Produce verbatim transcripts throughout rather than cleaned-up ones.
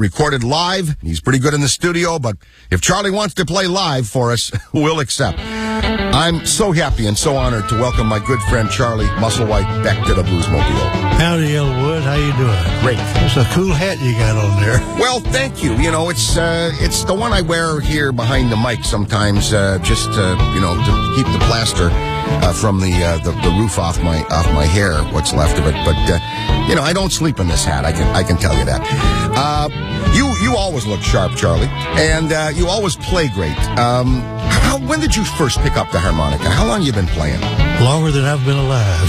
recorded live. He's pretty good in the studio, but if Charlie wants to play live for us, we'll accept. I'm so happy and so honored to welcome my good friend Charlie Musselwhite back to the Bluesmobile. Howdy, Elwood. How you doing? Great. It's a cool hat you got on there. Well, thank you. You know, it's uh, it's the one I wear here behind the mic sometimes, uh, just uh, you know, to keep the plaster uh, from the, uh, the the roof off my off my hair, what's left of it. But uh, you know, I don't sleep in this hat. I can I can tell you that. Uh, you you always look sharp, Charlie, and uh, you always play great. Um, how, when did you first pick up the harmonica? How long you been playing? Longer than I've been alive.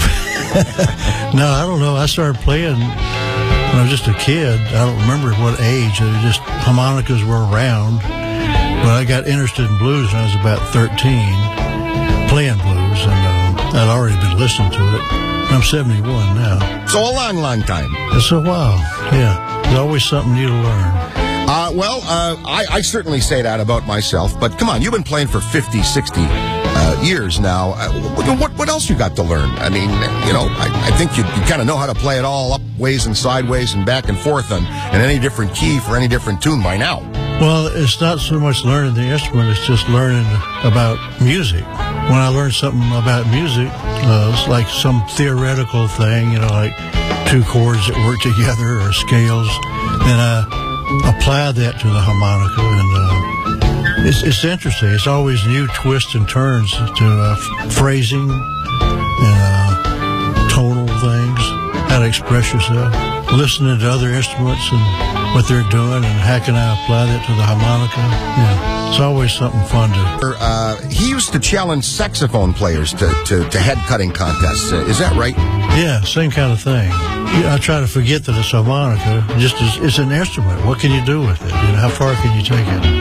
No, I don't know. I started playing when I was just a kid. I don't remember at what age. It was just harmonicas were around. But I got interested in blues when I was about thirteen, playing blues, and uh, I'd already been listening to it. I'm seventy-one now. So a long, long time. It's a while, yeah. There's always something new to learn. Uh, well, uh, I, I certainly say that about myself, but come on, you've been playing for fifty, sixty uh, years now. Uh, what, what else you got to learn? I mean, you know, I, I think you, you kind of know how to play it all up ways and sideways and back and forth in, in any different key for any different tune by now. Well, it's not so much learning the instrument, it's just learning about music. When I learn something about music, uh, it's like some theoretical thing, you know, like two chords that work together or scales, then I apply that to the harmonica, and uh, it's, it's interesting. It's always new twists and turns to uh, phrasing and uh, tonal things, how to express yourself, listening to other instruments and what they're doing, and how can I apply that to the harmonica. Yeah, it's always something fun to... Uh, he used to challenge saxophone players to, to, to head-cutting contests. Uh, is that right? Yeah, same kind of thing. I try to forget that it's harmonica. Just as, it's an instrument. What can you do with it? You know, how far can you take it?